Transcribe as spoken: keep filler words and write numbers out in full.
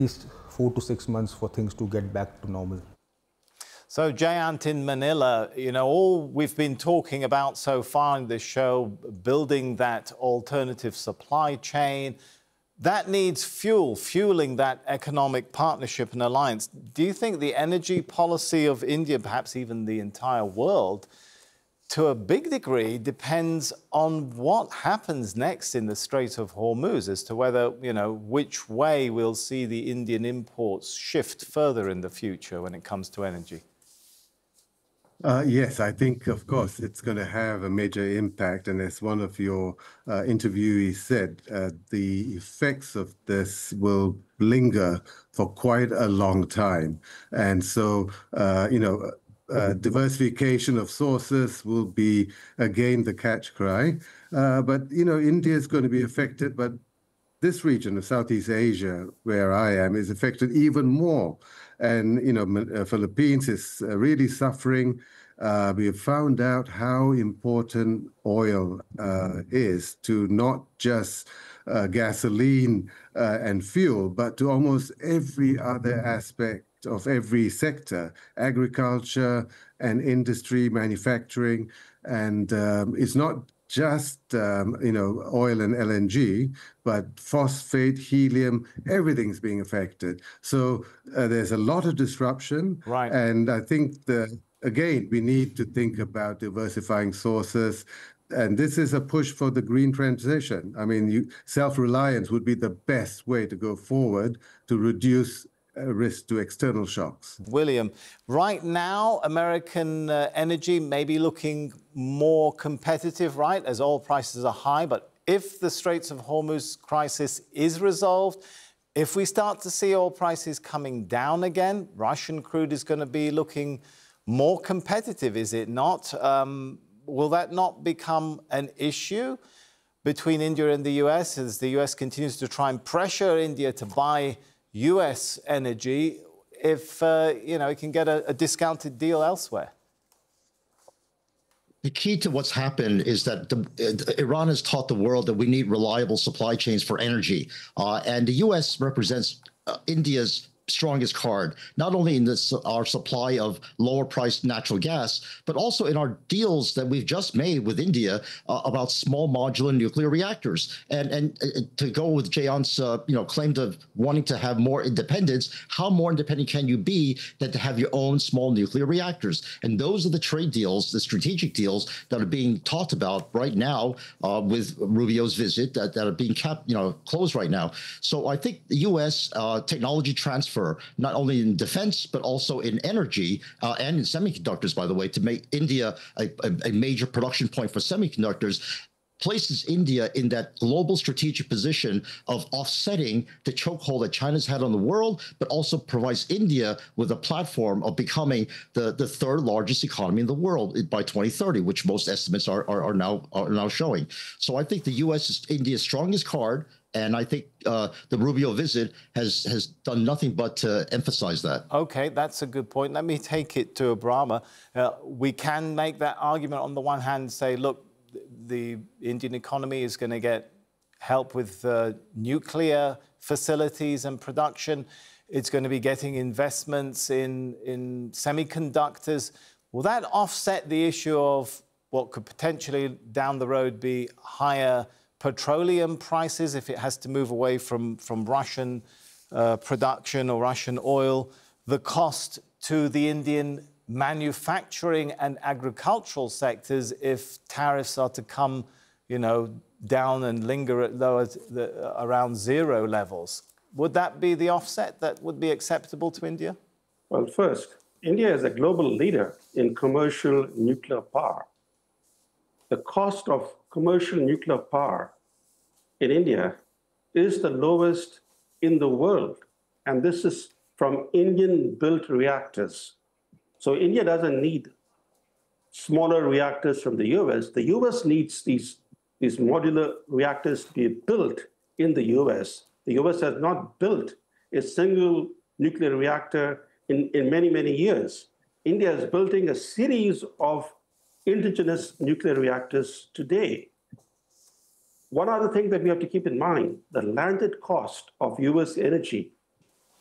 least four to six months for things to get back to normal. So, Jayant, in Manila, you know, all we've been talking about so far in this show, building that alternative supply chain, that needs fuel, fueling that economic partnership and alliance. Do you think the energy policy of India, perhaps even the entire world, to a big degree depends on what happens next in the Strait of Hormuz as to whether, you know, which way we'll see the Indian imports shift further in the future when it comes to energy? Uh, yes, I think, of course, it's going to have a major impact. And as one of your uh, interviewees said, uh, the effects of this will linger for quite a long time. And so, uh, you know, uh, diversification of sources will be, again, the catch cry. Uh, but, you know, India is going to be affected, but this region of Southeast Asia, where I am, is affected even more. And, you know, uh, Philippines is uh, really suffering. Uh, we have found out how important oil uh, is to not just uh, gasoline uh, and fuel, but to almost every other aspect of every sector, agriculture and industry, manufacturing. And um, it's not just, um, you know, oil and L N G, but phosphate, helium, everything's being affected. So uh, there's a lot of disruption. Right. And I think, the, again, we need to think about diversifying sources. And this is a push for the green transition. I mean, you, self-reliance would be the best way to go forward to reduce uh, risk to external shocks. William, right now, American uh, energy may be looking more competitive, right, as oil prices are high. But if the Straits of Hormuz crisis is resolved, if we start to see oil prices coming down again, Russian crude is going to be looking more competitive, is it not? Um, will that not become an issue between India and the U S as the U S continues to try and pressure India to buy U S energy if, uh, you know, it can get a, a discounted deal elsewhere? The key to what's happened is that the, uh, Iran has taught the world that we need reliable supply chains for energy. Uh, and the U S represents uh, India's strongest card, not only in this, our supply of lower priced natural gas, but also in our deals that we've just made with India uh, about small modular nuclear reactors. And and uh, to go with Jayant's uh, you know, claim to wanting to have more independence, how more independent can you be than to have your own small nuclear reactors? And those are the trade deals, the strategic deals that are being talked about right now uh, with Rubio's visit that, that are being kept, you know, closed right now. So I think the U S uh, technology transfer, not only in defense, but also in energy uh, and in semiconductors, by the way, to make India a, a, a major production point for semiconductors, places India in that global strategic position of offsetting the chokehold that China's had on the world, but also provides India with a platform of becoming the, the third largest economy in the world by twenty thirty, which most estimates are, are, are, now, are now showing. So I think the U S is India's strongest card. And I think uh, the Rubio visit has, has done nothing but to emphasize that. OK, that's a good point. Let me take it to Abrama. Uh, we can make that argument on the one hand, say, look, the Indian economy is going to get help with uh, nuclear facilities and production. It's going to be getting investments in, in semiconductors. Will that offset the issue of what could potentially down the road be higher petroleum prices if it has to move away from, from Russian uh, production or Russian oil, the cost to the Indian manufacturing and agricultural sectors if tariffs are to come, you know, down and linger at lower, the, around zero levels? Would that be the offset that would be acceptable to India? Well, first, India is a global leader in commercial nuclear power. The cost of commercial nuclear power in India is the lowest in the world. And this is from Indian-built reactors. So India doesn't need smaller reactors from the U S. The U S needs these, these modular reactors to be built in the U S. The U S has not built a single nuclear reactor in, in many, many years. India is building a series of indigenous nuclear reactors today. One other thing that we have to keep in mind, the landed cost of U S energy